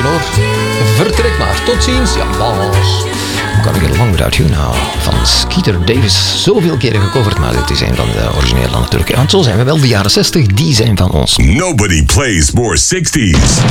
hoor. Vertrek maar. Tot ziens. Ja, dag. Kan ik Long Without You now van Skeeter Davis. Zoveel keren gecoverd, maar dit is een van de originele natuurlijk. Want zo zijn we wel, de jaren 60, die zijn van ons. Nobody plays more 60s.